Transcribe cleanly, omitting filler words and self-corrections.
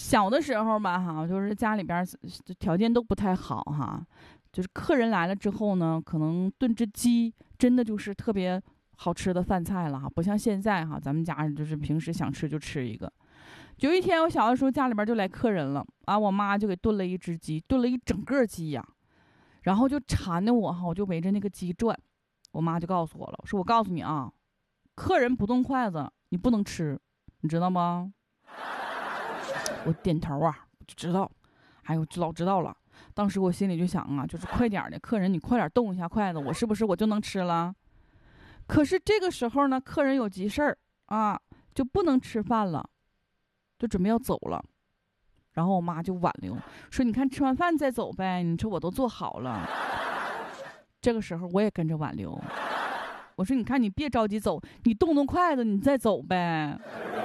小的时候吧，哈，就是家里边条件都不太好哈，就是客人来了之后呢，可能炖只鸡真的就是特别好吃的饭菜了哈，不像现在哈，咱们家就是平时想吃就吃一个。有一天我小的时候家里边就来客人了啊，我妈就给炖了一只鸡，炖了一整个鸡呀，然后就馋的我哈，我就围着那个鸡转，我妈就告诉我了，说我告诉你啊，客人不动筷子你不能吃，你知道吗？我点头啊，就知道，哎呦，老知道了。当时我心里就想啊，就是快点的，客人你快点动一下筷子，我是不是我就能吃了？可是这个时候呢，客人有急事儿啊，就不能吃饭了，就准备要走了。然后我妈就挽留，说你看吃完饭再走呗，你说我都做好了。这个时候我也跟着挽留，我说你看你别着急走，你动动筷子你再走呗。